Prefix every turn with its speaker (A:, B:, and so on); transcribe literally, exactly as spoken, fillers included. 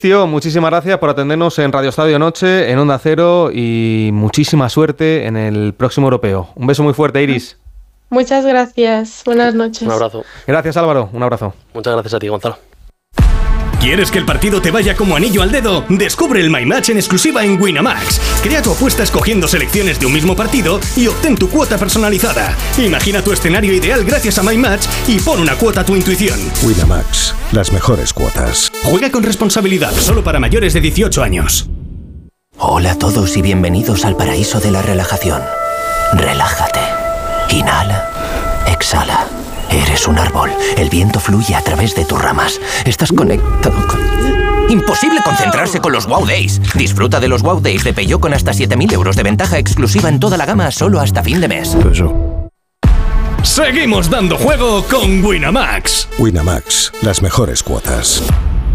A: Tío, muchísimas gracias por atendernos en Radio Estadio Noche, en Onda Cero, y muchísima suerte en el próximo europeo. Un beso muy fuerte, Iris.
B: Muchas gracias. Buenas noches.
C: Un abrazo.
A: Gracias, Álvaro. Un abrazo.
C: Muchas gracias a ti, Gonzalo.
D: ¿Quieres que el partido te vaya como anillo al dedo? Descubre el My Match en exclusiva en Winamax. Crea tu apuesta escogiendo selecciones de un mismo partido y obtén tu cuota personalizada. Imagina tu escenario ideal gracias a My Match y pon una cuota a tu intuición.
E: Winamax, las mejores cuotas.
D: Juega con responsabilidad, solo para mayores de dieciocho años.
F: Hola a todos y bienvenidos al paraíso de la relajación. Relájate. Inhala. Exhala. Eres un árbol. El viento fluye a través de tus ramas. Estás conectado con... Imposible concentrarse con los Wow Days. Disfruta de los Wow Days de Peugeot con hasta siete mil euros de ventaja exclusiva en toda la gama solo hasta fin de mes.
E: Eso.
D: Seguimos dando juego con Winamax.
E: Winamax, las mejores cuotas.